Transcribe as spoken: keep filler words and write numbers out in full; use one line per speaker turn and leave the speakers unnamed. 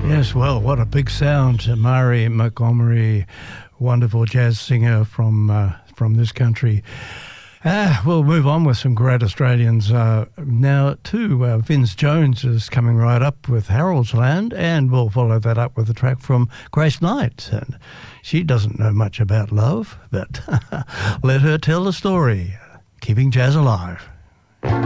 Yes, well, what a big sound. Mari Montgomery, wonderful jazz singer from uh, from this country. Ah, we'll move on with some great Australians. Uh, now, too, uh, Vince Jones is coming right up with Harold's Land, and we'll follow that up with a track from Grace Knight. And she doesn't know much about love, but let her tell the story. Keeping jazz alive.